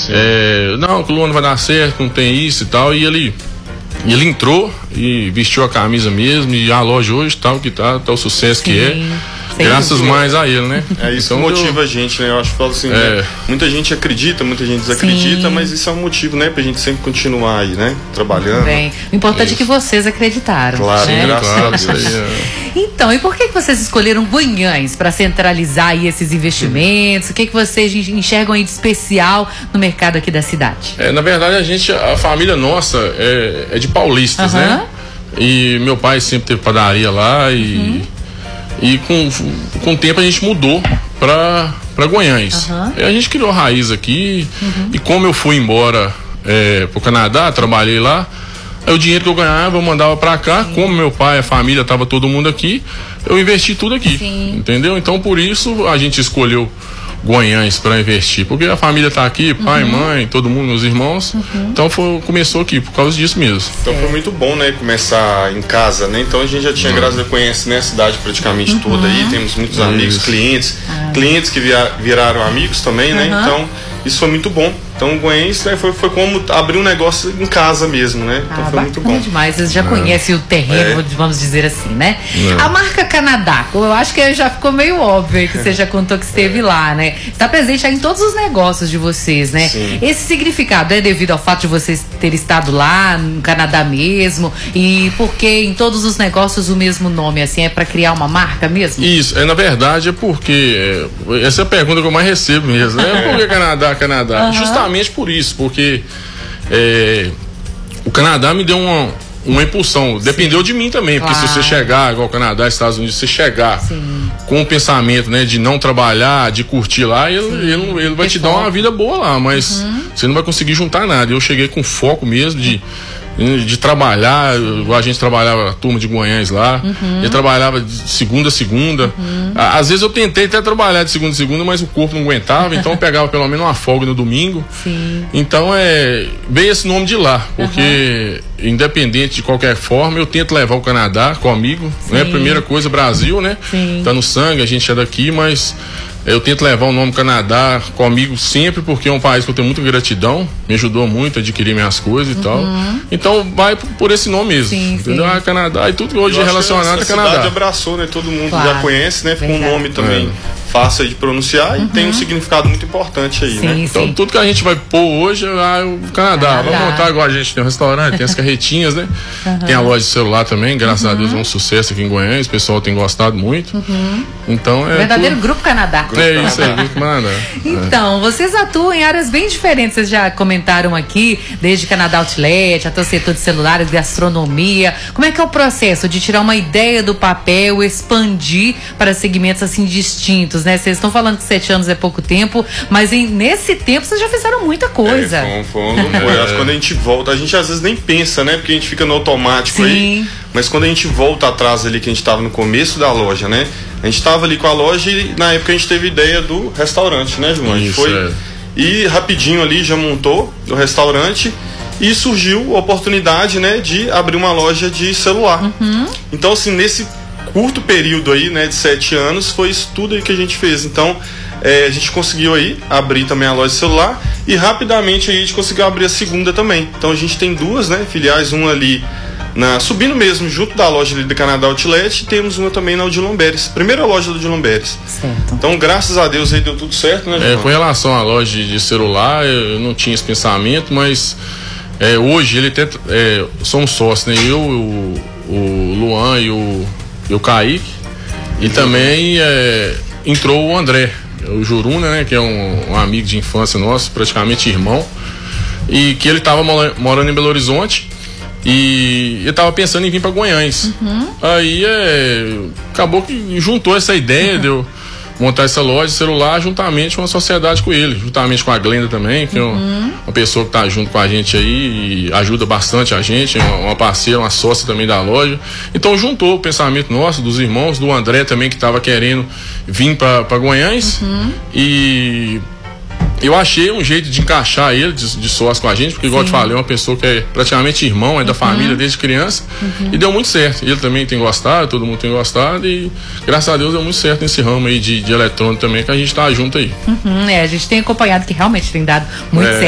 Não, que o Luan vai dar certo, não tem isso e tal, e ele entrou e vestiu a camisa mesmo, e a loja hoje tá o que tá o sucesso que é. Graças mais a ele, né? Isso então, motiva a gente, né? Eu acho que falo assim, né? Muita gente acredita, muita gente desacredita, mas isso é um motivo, né? Pra gente sempre continuar aí, né? Trabalhando. Bem, o importante é que vocês acreditaram. Claro, né? graças a Deus. Então, e por que vocês escolheram Guanhães para centralizar aí esses investimentos? O que vocês enxergam aí de especial no mercado aqui da cidade? Na verdade, a família nossa é de paulistas, né? E meu pai sempre teve padaria lá e com o tempo a gente mudou para Guanhães. E a gente criou raiz aqui. E como eu fui embora pro Canadá, trabalhei lá, aí o dinheiro que eu ganhava eu mandava para cá. Como meu pai, a família, tava todo mundo aqui, eu investi tudo aqui. Entendeu? Então por isso a gente escolheu Guanhães para investir, porque a família tá aqui, pai, mãe, todo mundo, meus irmãos. Então começou aqui por causa disso mesmo. Então foi muito bom, né, começar em casa, né? Então a gente já tinha, graças a Deus, conhece, né, a cidade praticamente toda aí, temos muitos amigos, clientes que viraram amigos também, né? Então isso foi muito bom. Então o Guanhães, né, foi como abrir um negócio em casa mesmo, né? Então foi muito bom. Demais, vocês já conhecem o terreno, vamos dizer assim, né? A marca Canadá, eu acho que já ficou meio óbvio que você já contou que esteve lá, né? Está presente aí em todos os negócios de vocês, né? Sim. Esse significado é devido ao fato de vocês terem estado lá no Canadá mesmo, e porque em todos os negócios o mesmo nome, assim, é para criar uma marca mesmo? Isso, na verdade é porque essa é a pergunta que eu mais recebo mesmo, né? Por que Canadá? Justamente por isso, porque o Canadá me deu uma impulsão, dependeu de mim também, porque se você chegar igual o Canadá, Estados Unidos, se você chegar com o pensamento, né, de não trabalhar, de curtir lá, ele vai te dar uma vida boa lá, mas você não vai conseguir juntar nada. Eu cheguei com foco mesmo de trabalhar, a gente trabalhava a turma de Guanhães lá, eu trabalhava de segunda a segunda. Às vezes eu tentei até trabalhar de segunda a segunda, mas o corpo não aguentava, então eu pegava pelo menos uma folga no domingo. Então veio esse nome de lá, porque independente de qualquer forma, eu tento levar o Canadá comigo, né? Primeira coisa, Brasil, né? Tá no sangue, a gente é daqui, mas eu tento levar o nome Canadá comigo sempre, porque é um país que eu tenho muita gratidão, me ajudou muito a adquirir minhas coisas e tal. Então vai por esse nome mesmo, entendeu? Canadá e tudo que hoje é relacionado a Canadá. A cidade abraçou, né? Todo mundo já conhece, né? Ficou um nome também fácil de pronunciar e tem um significado muito importante aí, né? Então tudo que a gente vai pôr hoje é o Canadá. Vamos montar agora, a gente tem um restaurante, tem as carretinhas, né? Tem a loja de celular também, graças a Deus é um sucesso aqui em Guanhães, o pessoal tem gostado muito. Então verdadeiro Grupo Canadá. Isso aí, Grupo Canadá. Então, vocês atuam em áreas bem diferentes, vocês já comentaram aqui, desde Canadá Outlet, até o setor de celulares, gastronomia. Como é que é o processo de tirar uma ideia do papel, expandir para segmentos assim distintos, né? Vocês estão falando que 7 anos é pouco tempo, mas nesse tempo vocês já fizeram muita coisa. Quando a gente volta, a gente às vezes nem pensa, né? Porque a gente fica no automático aí. Mas quando a gente volta atrás ali, que a gente estava no começo da loja, né? A gente estava ali com a loja e na época a gente teve ideia do restaurante, né, João? A gente foi e rapidinho ali já montou o restaurante e surgiu a oportunidade, né, de abrir uma loja de celular. Então, assim, nesse curto período aí, né, de 7 anos, foi isso tudo aí que a gente fez. Então, a gente conseguiu aí abrir também a loja de celular e rapidamente aí a gente conseguiu abrir a segunda também. Então a gente tem duas, né, filiais, uma ali subindo mesmo, junto da loja ali do Canadá Outlet, e temos uma também na Odilon Beres, primeira loja do Odilon Beres. Então, graças a Deus aí deu tudo certo, né, João? Com relação à loja de celular, eu não tinha esse pensamento, mas hoje ele até somos sócios, né? Eu, o Luan e o Kaique, e também entrou o André, o Juruna, né? Que é um amigo de infância nosso, praticamente irmão, e que ele estava morando em Belo Horizonte. E eu tava pensando em vir para Guanhães. Aí acabou que juntou essa ideia de eu montar essa loja de celular juntamente com a sociedade com ele, juntamente com a Glenda também, que é uma pessoa que tá junto com a gente aí e ajuda bastante a gente, uma parceira, uma sócia também da loja. Então juntou o pensamento nosso, dos irmãos, do André também, que tava querendo vir para Guanhães. E eu achei um jeito de encaixar ele de sócio com a gente, porque igual eu te falei, é uma pessoa que é praticamente irmão, é da família desde criança, e deu muito certo. Ele também tem gostado, todo mundo tem gostado, e graças a Deus deu muito certo nesse ramo aí de eletrônico também, que a gente tá junto aí. A gente tem acompanhado que realmente tem dado muito certo.